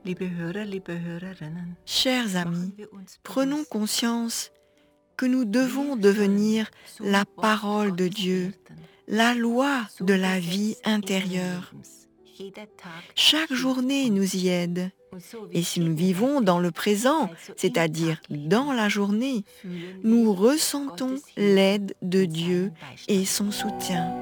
Liebe Hörer, liebe Hörerinnen, Chers amis, machen wir uns prenons bewusst, conscience que nous devons devenir la parole de Dieu, la loi de la vie intérieure. Chaque journée nous y aide. Et si nous vivons dans le présent, c'est-à-dire dans la journée, nous ressentons l'aide de Dieu et son soutien.